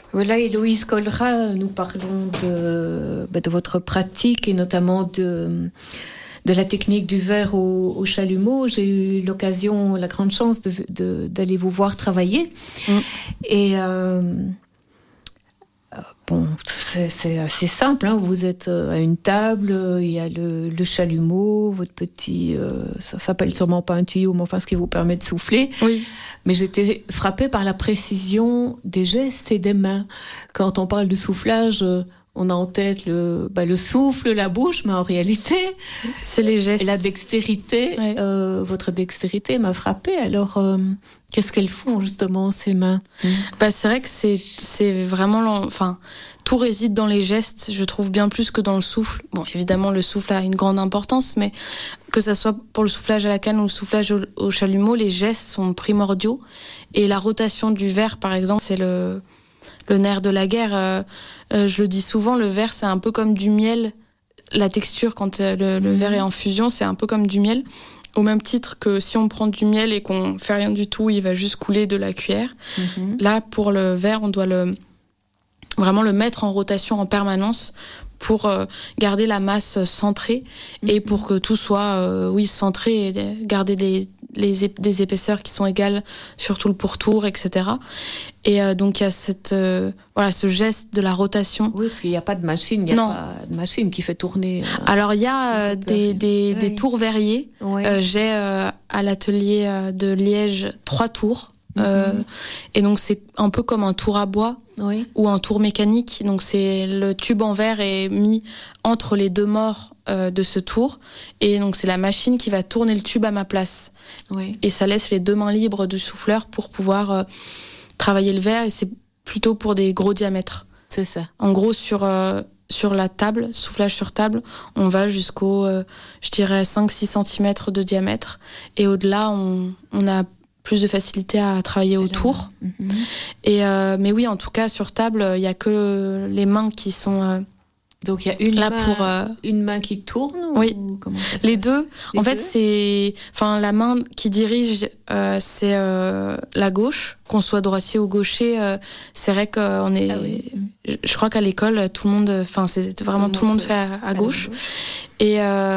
Voilà, Héloïse Colrat, nous parlons de votre pratique et notamment de la technique du verre au chalumeau. J'ai eu l'occasion, la grande chance d'aller vous voir travailler. Et bon, c'est assez simple, hein. Vous êtes à une table, il y a le chalumeau, votre petit... ça s'appelle sûrement pas un tuyau, mais enfin ce qui vous permet de souffler. Oui. Mais j'étais frappée par la précision des gestes et des mains. Quand on parle de soufflage, on a en tête le souffle, la bouche, mais en réalité... c'est les gestes. Et la dextérité, ouais. Votre dextérité m'a frappée. Alors, qu'est-ce qu'elles font, justement, ces mains ? C'est vrai que c'est vraiment... tout réside dans les gestes, je trouve, bien plus que dans le souffle. Bon, évidemment, le souffle a une grande importance, mais que ça soit pour le soufflage à la canne ou le soufflage au chalumeau, les gestes sont primordiaux. Et la rotation du verre, par exemple, c'est le nerf de la guerre. Je le dis souvent, le verre, c'est un peu comme du miel. La texture, quand le verre est en fusion, c'est un peu comme du miel. Au même titre que si on prend du miel et qu'on fait rien du tout, il va juste couler de la cuillère. Là, pour le verre, on doit vraiment le mettre en rotation en permanence pour garder la masse centrée et pour que tout soit centré et garder des épaisseurs qui sont égales sur tout le pourtour, etc. Et donc il y a ce geste de la rotation. Oui, parce qu'il n'y a pas de machine, il n'y a pas de machine qui fait tourner. Alors il y a des tours verriers. Ouais. J'ai à l'atelier de Liège 3 tours. Et donc c'est un peu comme un tour à bois ou un tour mécanique. Donc c'est le tube en verre est mis entre les deux morts de ce tour, et donc c'est la machine qui va tourner le tube à ma place. Et ça laisse les deux mains libres du souffleur pour pouvoir travailler le verre, et c'est plutôt pour des gros diamètres. C'est ça. En gros sur la table, soufflage sur table, on va jusqu'au je dirais 5-6 cm de diamètre, et au-delà on a plus de facilité à travailler autour. Et mais oui, en tout cas sur table, il y a que les mains qui sont donc il y a une là main, pour une main qui tourne oui. Ou comment ça se les passe deux. En fait, c'est la main qui dirige, c'est la gauche. Qu'on soit droitier ou gaucher, c'est vrai qu'on est. Je crois qu'à l'école, tout le monde, c'est vraiment tout le monde fait à gauche. Et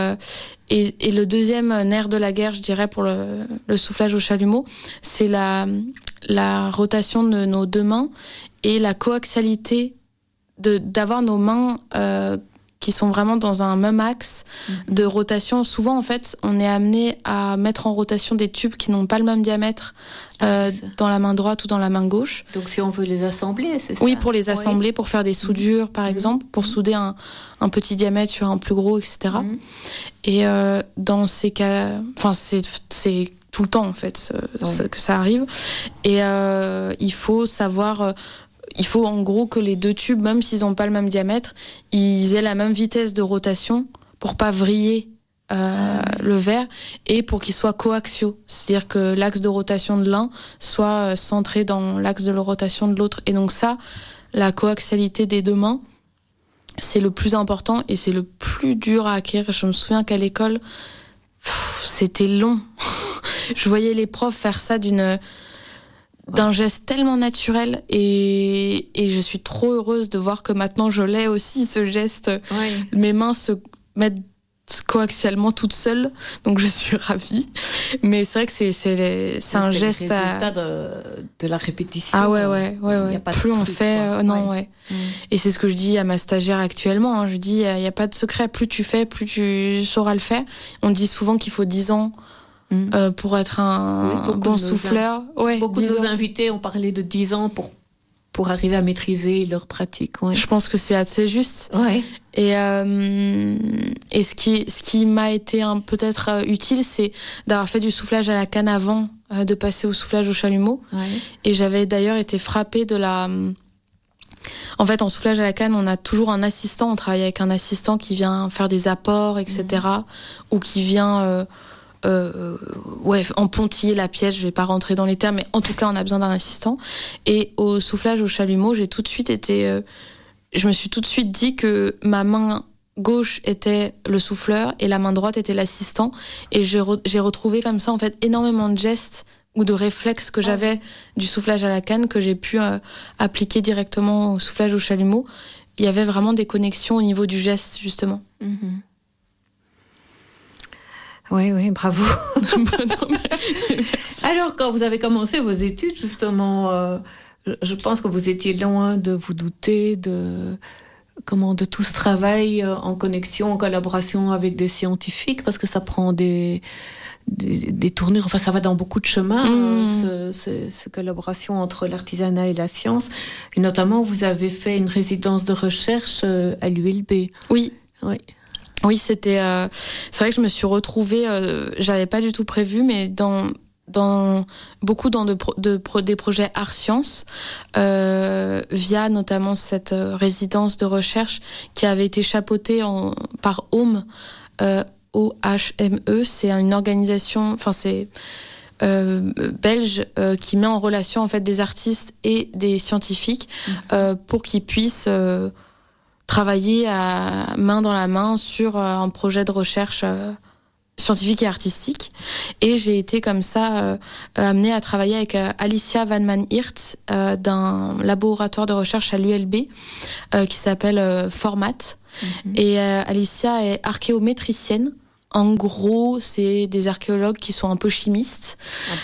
le deuxième nerf de la guerre, je dirais, pour le soufflage au chalumeau, c'est la rotation de nos deux mains et la coaxialité d'avoir nos mains qui sont vraiment dans un même axe de rotation. Souvent, en fait, on est amené à mettre en rotation des tubes qui n'ont pas le même diamètre dans la main droite ou dans la main gauche. Donc, si on veut les assembler, c'est ça ? Oui, pour les assembler, pour faire des soudures, par exemple, pour souder un petit diamètre sur un plus gros, etc. Et dans ces cas... c'est tout le temps, en fait, que ça arrive. Et il faut savoir... il faut en gros que les deux tubes, même s'ils n'ont pas le même diamètre, ils aient la même vitesse de rotation pour pas vriller le verre et pour qu'ils soient coaxiaux. C'est-à-dire que l'axe de rotation de l'un soit centré dans l'axe de rotation de l'autre. Et donc ça, la coaxialité des deux mains, c'est le plus important et c'est le plus dur à acquérir. Je me souviens qu'à l'école, c'était long. Je voyais les profs faire ça d'un geste tellement naturel et je suis trop heureuse de voir que maintenant je l'ai aussi, ce geste. Mes mains se mettent coaxialement toutes seules, donc je suis ravie. Mais c'est vrai que c'est un geste le résultat de la répétition. Ah ouais. Plus on fait, Et c'est ce que je dis à ma stagiaire actuellement. Je dis, il n'y a pas de secret. Plus tu fais, plus tu sauras le faire. On dit souvent qu'il faut 10 ans pour être un bon souffleur. Beaucoup de nos invités ont parlé de 10 ans pour arriver à maîtriser leur pratique. Je pense que c'est assez juste. Et ce qui m'a été peut-être utile, c'est d'avoir fait du soufflage à la canne avant de passer au soufflage au chalumeau. Et j'avais d'ailleurs été frappée de la... En fait, en soufflage à la canne, on a toujours un assistant. On travaille avec un assistant qui vient faire des apports, etc. Ou qui vient... empontiller la pièce, je vais pas rentrer dans les termes, mais en tout cas on a besoin d'un assistant. Et au soufflage au chalumeau, je me suis tout de suite dit que ma main gauche était le souffleur et la main droite était l'assistant, et j'ai retrouvé comme ça en fait énormément de gestes ou de réflexe que j'avais du soufflage à la canne que j'ai pu appliquer directement au soufflage au chalumeau. Il y avait vraiment des connexions au niveau du geste, justement. Oui, bravo. Alors, quand vous avez commencé vos études, justement, je pense que vous étiez loin de vous douter de tout ce travail en connexion, en collaboration avec des scientifiques, parce que ça prend des tournures, enfin ça va dans beaucoup de chemins, cette collaboration entre l'artisanat et la science. Et notamment, vous avez fait une résidence de recherche à l'ULB. Oui, c'était. C'est vrai que je me suis retrouvée. J'avais pas du tout prévu, mais dans beaucoup des projets art-sciences, via notamment cette résidence de recherche qui avait été chapeautée par OHME. OHME, c'est une organisation, c'est belge, qui met en relation en fait des artistes et des scientifiques pour qu'ils puissent travailler main dans la main sur un projet de recherche scientifique et artistique. Et j'ai été comme ça amenée à travailler avec Alicia Van Man Hirt d'un laboratoire de recherche à l'ULB qui s'appelle Format. Et Alicia est archéométricienne. En gros, c'est des archéologues qui sont un peu chimistes.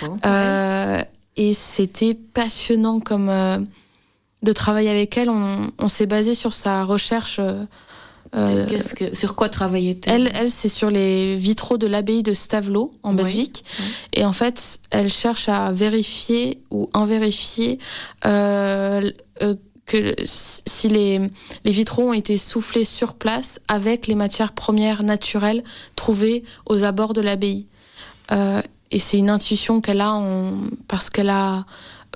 Et c'était passionnant de travailler avec elle. On s'est basé sur sa recherche. Sur quoi travaillait-elle ? Elle, c'est sur les vitraux de l'abbaye de Stavelot, en Belgique. Et en fait, elle cherche à vérifier ou invérifier que si les vitraux ont été soufflés sur place avec les matières premières naturelles trouvées aux abords de l'abbaye. Et c'est une intuition qu'elle a parce qu'elle a...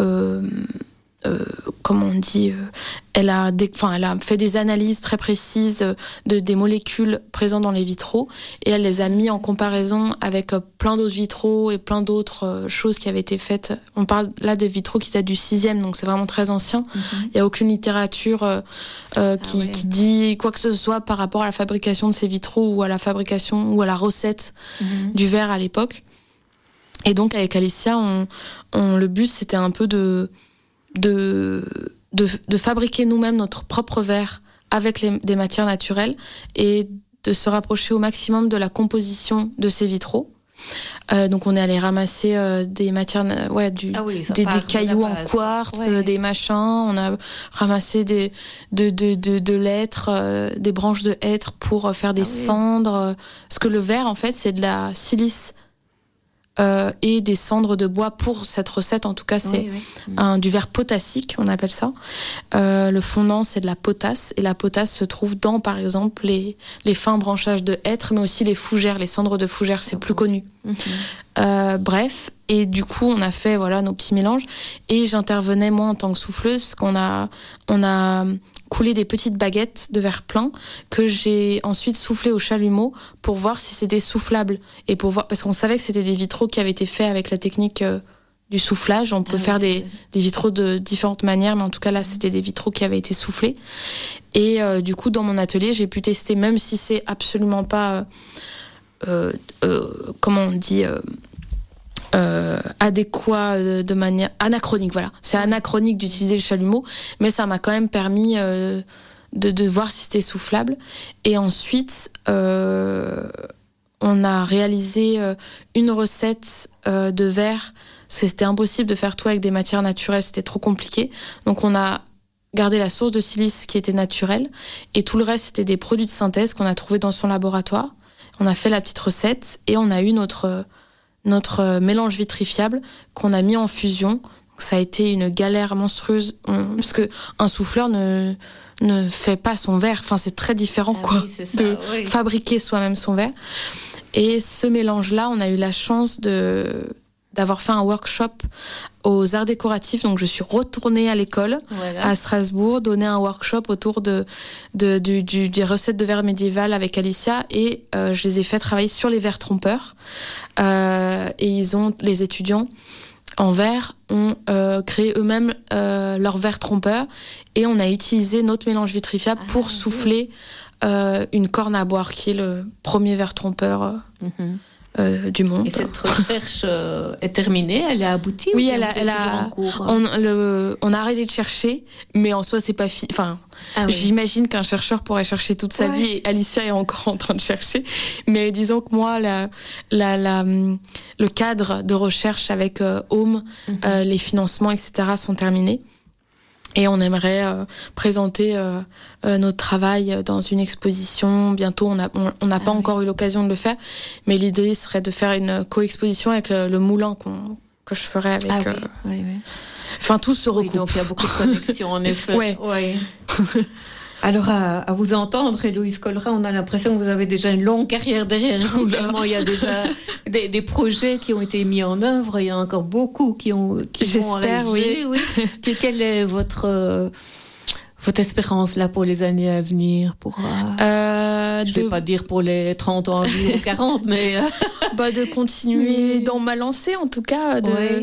comme on dit, elle a fait des analyses très précises des molécules présentes dans les vitraux et elle les a mis en comparaison avec plein d'autres vitraux et plein d'autres choses qui avaient été faites. On parle là des vitraux qui datent du 6e, donc c'est vraiment très ancien. Il n'y a aucune littérature qui dit quoi que ce soit par rapport à la fabrication de ces vitraux ou à la fabrication ou à la recette du verre à l'époque. Et donc avec Alicia, le but c'était un peu de fabriquer nous-mêmes notre propre verre avec des matières naturelles et de se rapprocher au maximum de la composition de ces vitraux. Donc on est allé ramasser des matières, des cailloux en quartz, des machins. On a ramassé de l'hêtre, des branches de hêtre pour faire des cendres. Parce que le verre, en fait, c'est de la silice. Et des cendres de bois pour cette recette. En tout cas, c'est du verre potassique, on appelle ça. Le fondant, c'est de la potasse. Et la potasse se trouve dans, par exemple, les fins branchages de hêtre, mais aussi les fougères, les cendres de fougères, c'est plus connu. Bref, et du coup, on a fait nos petits mélanges. Et j'intervenais, moi, en tant que souffleuse, parce qu'on a coulé des petites baguettes de verre plein que j'ai ensuite soufflé au chalumeau pour voir si c'était soufflable et pour voir, parce qu'on savait que c'était des vitraux qui avaient été faits avec la technique du soufflage. On peut faire des vitraux de différentes manières, mais en tout cas là c'était des vitraux qui avaient été soufflés. Et du coup dans mon atelier j'ai pu tester, même si c'est absolument pas comment on dit adéquat, de manière anachronique, c'est anachronique d'utiliser le chalumeau, mais ça m'a quand même permis de voir si c'était soufflable. Et ensuite on a réalisé une recette de verre, parce que c'était impossible de faire tout avec des matières naturelles, c'était trop compliqué, donc on a gardé la source de silice qui était naturelle et tout le reste c'était des produits de synthèse qu'on a trouvés dans son laboratoire. On a fait la petite recette et on a eu notre mélange vitrifiable qu'on a mis en fusion. Donc ça a été une galère monstrueuse, parce que un souffleur ne fait pas son verre. Enfin, c'est très différent fabriquer soi-même son verre. Et ce mélange-là, on a eu la chance d'avoir fait un workshop aux arts décoratifs. Donc je suis retournée à l'école à Strasbourg, donner un workshop autour des recettes de verre médiéval avec Alicia, et je les ai fait travailler sur les verres trompeurs. Et les étudiants en verre ont créé eux-mêmes leur verre trompeur, et on a utilisé notre mélange vitrifiable pour souffler une corne à boire, qui est le premier verre trompeur du monde. Et cette recherche est terminée, elle a abouti? Oui, ou elle a en cours, on a arrêté de chercher, mais en soi c'est pas fini. Enfin, j'imagine qu'un chercheur pourrait chercher toute sa vie, et Alicia est encore en train de chercher. Mais disons que moi, le cadre de recherche avec Home, les financements, etc. sont terminés. Et on aimerait présenter notre travail dans une exposition. Bientôt, on n'a pas encore eu l'occasion de le faire, mais l'idée serait de faire une co-exposition avec le moulin que je ferais avec... Enfin, tout se recoupe. Donc, il y a beaucoup de connexions, en effet. Ouais. Alors, à vous entendre, Héloïse Colrat, on a l'impression que vous avez déjà une longue carrière derrière vous. Vraiment, il y a déjà des projets qui ont été mis en œuvre. Il y a encore beaucoup qui vont arriver. Oui. Quelle est votre espérance là pour les années à venir? Je vais pas dire pour les 30 ans ou 40, mais... de continuer dans ma lancée, en tout cas.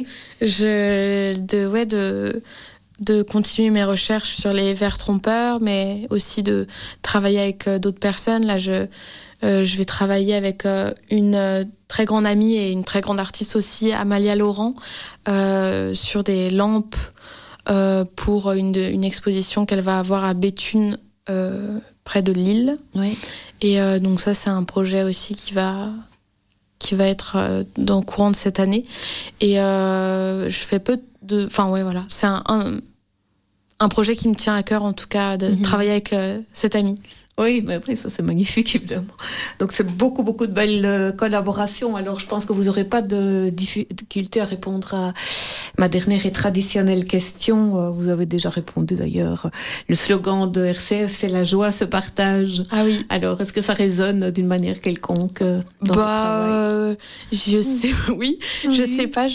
De continuer mes recherches sur les vers trompeurs, mais aussi de travailler avec d'autres personnes. Là, je vais travailler avec une très grande amie et une très grande artiste aussi, Amalia Laurent, sur des lampes pour une exposition qu'elle va avoir à Béthune, près de Lille. Oui. Et donc ça, c'est un projet aussi qui va être dans le courant de cette année. Et je fais peu de... Enfin, voilà. C'est un projet qui me tient à cœur, en tout cas, de travailler avec cette amie. Oui, mais après, ça, c'est magnifique, évidemment. Donc, c'est beaucoup, beaucoup de belles collaborations. Alors, je pense que vous n'aurez pas de difficulté à répondre à ma dernière et traditionnelle question. Vous avez déjà répondu, d'ailleurs. Le slogan de RCF, c'est « La joie se partage ». Ah oui. Alors, est-ce que ça résonne d'une manière quelconque dans votre travail? Je sais, oui. Je sais pas,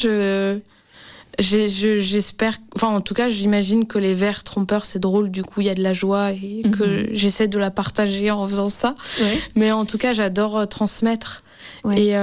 j'espère, enfin en tout cas j'imagine que les vers trompeurs c'est drôle, du coup il y a de la joie et que j'essaie de la partager en faisant ça. Ouais. Mais en tout cas j'adore transmettre. Ouais. Et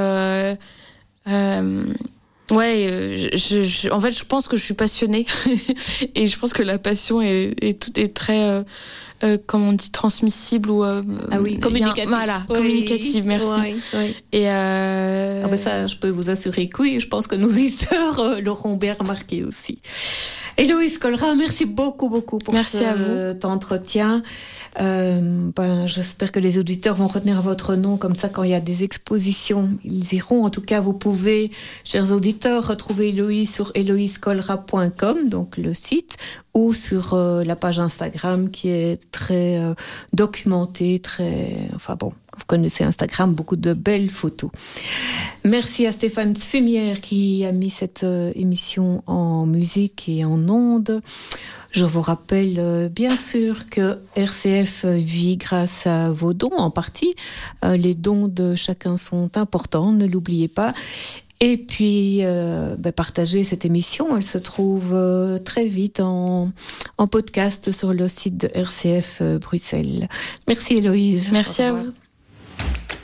en fait je pense que je suis passionnée et je pense que la passion est très comme on dit, transmissible ou communicative. Communicative, merci. Oui. Et ça, je peux vous assurer que oui, je pense que nos auditeurs l'auront bien remarqué aussi. Héloïse Colrat, merci beaucoup pour cet entretien. J'espère que les auditeurs vont retenir votre nom, comme ça quand il y a des expositions, ils iront. En tout cas, vous pouvez, chers auditeurs, retrouver Héloïse sur héloïsecolrat.com, donc le site, ou sur la page Instagram qui est très documentée, vous connaissez Instagram, beaucoup de belles photos. Merci à Stéphane Sfumière qui a mis cette émission en musique et en ondes. Je vous rappelle bien sûr que RCF vit grâce à vos dons en partie. Les dons de chacun sont importants, ne l'oubliez pas. Et puis, partagez cette émission. Elle se trouve très vite en podcast sur le site de RCF Bruxelles. Merci Héloïse. Merci à vous.